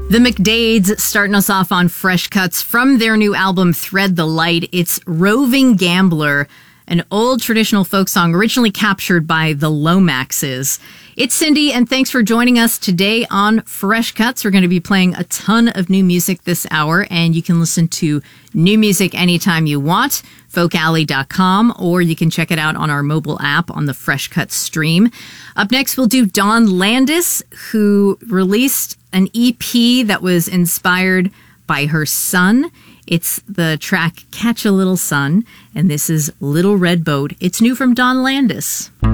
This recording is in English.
The McDades starting us off on Fresh Cuts from their new album, Thread the Light. It's Roving Gambler, an old traditional folk song originally captured by the Lomaxes. It's Cindy, and thanks for joining us today on Fresh Cuts. We're going to be playing a ton of new music this hour, and you can listen to new music anytime you want, folkalley.com, or you can check it out on our mobile app on the Fresh Cuts stream. Up next, we'll do Dawn Landis, who released an EP that was inspired by her son. It's the track Catch a Little Sun, and this is Little Red Boat. It's new from Dawn Landis.